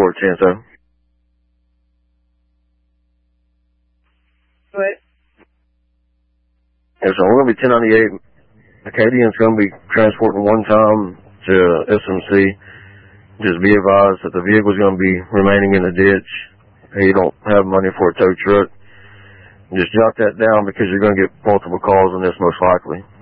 Chanto. What? Yeah, so we're going to be 1098. Acadian's going to be transporting one time to SMC. Just be advised that the vehicle's going to be remaining in the ditch. You don't have money for a tow truck. Just jot that down because you're going to get multiple calls on this most likely.